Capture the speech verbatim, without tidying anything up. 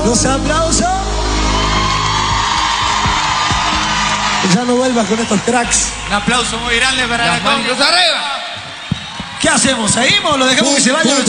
Los aplausos. Ya no vuelvas con estos cracks. Un aplauso muy grande para Las la manitos arriba. ¿Qué hacemos? ¿Seguimos o lo dejamos que se vaya?